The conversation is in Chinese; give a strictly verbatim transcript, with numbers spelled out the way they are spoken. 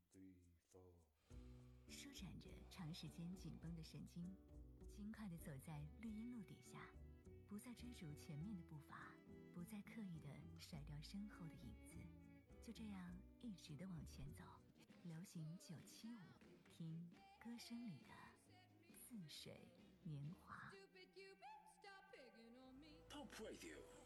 舒展着长时间紧绷的神经，轻快地走在绿荫路底下，不再追逐前面的步伐，不再刻意地甩掉身后的影子，就这样一直地往前走。流行九七五，听歌声里的似水年华。 Pop Radio